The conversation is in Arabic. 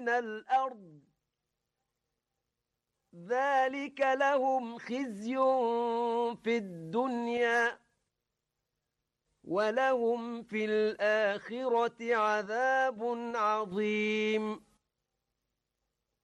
الأرض ذلك لهم خزي في الدنيا ولهم في الآخرة عذاب عظيم.